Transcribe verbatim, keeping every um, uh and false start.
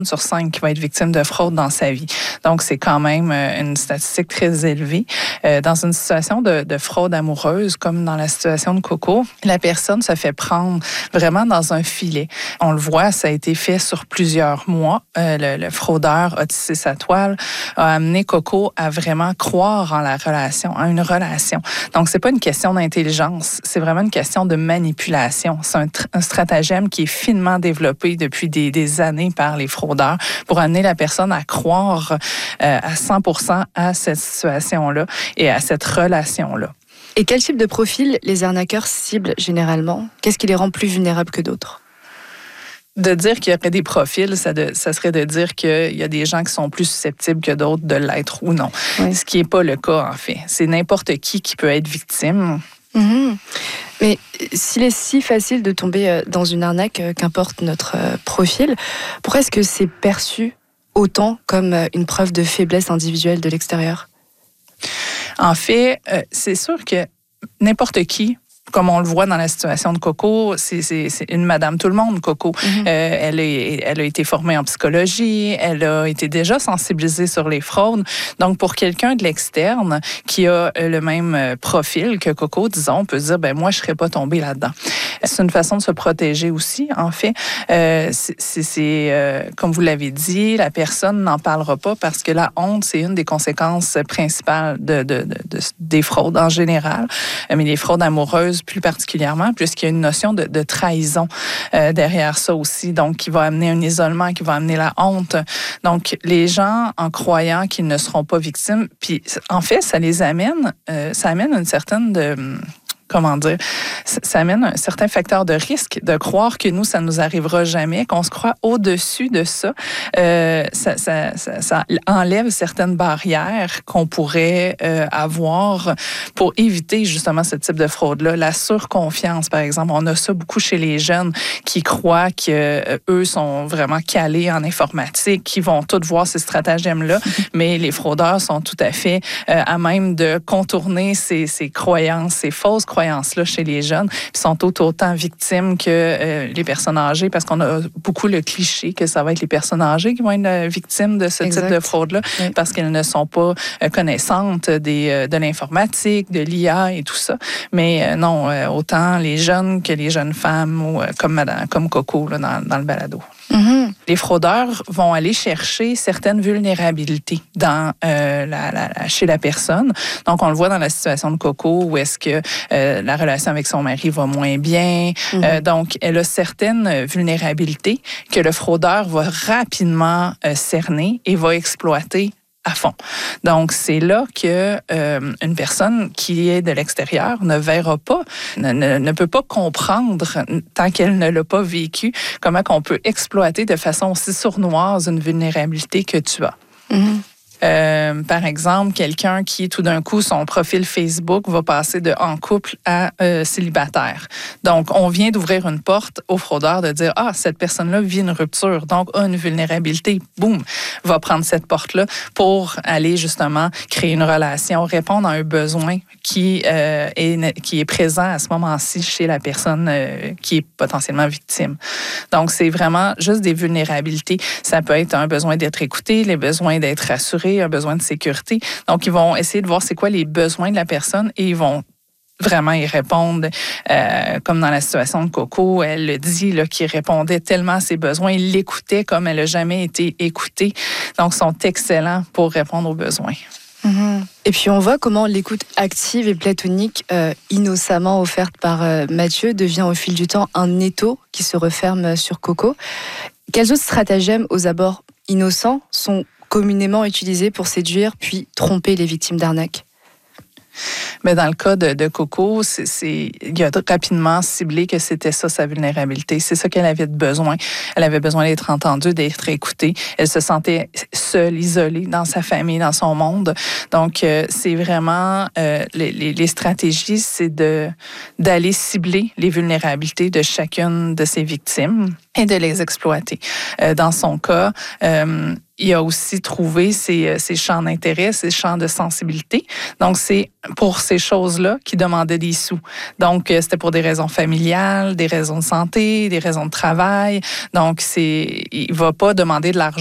sur cinq qui va être victime de fraude dans sa vie. Donc, c'est quand même une statistique très élevée. Euh, dans une situation de, de fraude amoureuse, comme dans la situation de Coco, la personne se fait prendre vraiment dans un filet. On le voit, ça a été fait sur plusieurs mois. Euh, le, le fraudeur a tissé sa toile, a amené Coco à vraiment croire en la relation, en une relation. Donc, c'est pas une question d'intelligence, c'est vraiment une question de manipulation. C'est un, tr- un stratagème qui est finement développé depuis des, des années par les fraudeurs pour amener la personne à croire euh, à cent pour cent à cette situation-là et à cette relation-là. Et quel type de profil les arnaqueurs ciblent généralement? Qu'est-ce qui les rend plus vulnérables que d'autres? De dire qu'il y aurait des profils, ça, de, ça serait de dire qu'il y a des gens qui sont plus susceptibles que d'autres de l'être ou non. Oui. Ce qui n'est pas le cas, en fait. C'est n'importe qui qui peut être victime. Mmh. Mais s'il est si facile de tomber dans une arnaque, qu'importe notre profil, pourquoi est-ce que c'est perçu autant comme une preuve de faiblesse individuelle de l'extérieur? En fait, c'est sûr que n'importe qui, comme on le voit dans la situation de Coco, c'est, c'est, c'est une madame tout le monde, Coco. Mm-hmm. Euh, elle, est, elle a été formée en psychologie, elle a été déjà sensibilisée sur les fraudes. Donc, pour quelqu'un de l'externe qui a le même profil que Coco, disons, on peut se dire, ben moi, je ne serais pas tombée là-dedans. C'est une façon de se protéger aussi, en fait. Euh, c'est, c'est, c'est euh, comme vous l'avez dit, la personne n'en parlera pas parce que la honte, c'est une des conséquences principales de, de, de, de, des fraudes en général, mais les fraudes amoureuses plus particulièrement, puisqu'il y a une notion de, de trahison euh, derrière ça aussi, donc qui va amener un isolement, qui va amener la honte. Donc, les gens, en croyant qu'ils ne seront pas victimes, puis en fait, ça les amène, euh, ça amène une certaine de... Comment dire, ça amène un certain facteur de risque de croire que nous, ça nous arrivera jamais, qu'on se croit au-dessus de ça. Euh, ça, ça, ça, ça enlève certaines barrières qu'on pourrait euh, avoir pour éviter justement ce type de fraude-là. La surconfiance, par exemple, on a ça beaucoup chez les jeunes qui croient qu'eux euh, sont vraiment calés en informatique, qui vont tous voir ces stratagèmes-là, mais les fraudeurs sont tout à fait euh, à même de contourner ces, ces croyances, ces fausses croyances là chez les jeunes, puis sont tout autant victimes que euh, les personnes âgées, parce qu'on a beaucoup le cliché que ça va être les personnes âgées qui vont être victimes de ce exact. Type de fraude-là, oui. Parce qu'elles ne sont pas euh, connaissantes des, euh, de l'informatique, de l'I A et tout ça. Mais euh, non, euh, autant les jeunes que les jeunes femmes, ou euh, comme, madame, comme Coco là, dans, dans le balado. Mm-hmm. Les fraudeurs vont aller chercher certaines vulnérabilités dans, euh, la, la, la, chez la personne. Donc, on le voit dans la situation de Coco, où est-ce que euh, la relation avec son mari va moins bien. Mm-hmm. Euh, donc, elle a certaines vulnérabilités que le fraudeur va rapidement euh, cerner et va exploiter à fond. Donc, c'est là que euh, une personne qui est de l'extérieur ne verra pas, ne, ne, ne peut pas comprendre, tant qu'elle ne l'a pas vécu, comment on peut exploiter de façon aussi sournoise une vulnérabilité que tu as. Mm-hmm. Euh, par exemple, quelqu'un qui, tout d'un coup, son profil Facebook va passer de en couple à euh, célibataire. Donc, on vient d'ouvrir une porte au fraudeur de dire « Ah, cette personne-là vit une rupture, donc a une vulnérabilité. » Boum, va prendre cette porte-là pour aller justement créer une relation, répondre à un besoin qui, euh, est, qui est présent à ce moment-ci chez la personne euh, qui est potentiellement victime. Donc, c'est vraiment juste des vulnérabilités. Ça peut être un besoin d'être écouté, les besoins d'être rassuré, un besoin de sécurité. Donc, ils vont essayer de voir c'est quoi les besoins de la personne et ils vont vraiment y répondre. Euh, comme dans la situation de Coco, elle le dit, là, qu'il répondait tellement à ses besoins, il l'écoutait comme elle n'a jamais été écoutée. Donc, ils sont excellents pour répondre aux besoins. Mmh. Et puis, on voit comment l'écoute active et platonique, euh, innocemment offerte par euh, Mathieu, devient au fil du temps un étau qui se referme sur Coco. Quels autres stratagèmes aux abords innocents sont communément utilisés pour séduire puis tromper les victimes d'arnaque? Mais dans le cas de, de Coco, c'est, c'est, il a rapidement ciblé que c'était ça sa vulnérabilité. C'est ça qu'elle avait besoin. Elle avait besoin d'être entendue, d'être écoutée. Elle se sentait seule, isolée dans sa famille, dans son monde. Donc, euh, c'est vraiment euh, les, les, les stratégies, c'est de d'aller cibler les vulnérabilités de chacune de ses victimes et de les exploiter. Euh, dans son cas, euh, il a aussi trouvé ses, ses champs d'intérêt, ses champs de sensibilité. Donc, c'est pour ces choses-là qu'il demandait des sous. Donc, c'était pour des raisons familiales, des raisons de santé, des raisons de travail. Donc, c'est, il ne va pas demander de l'argent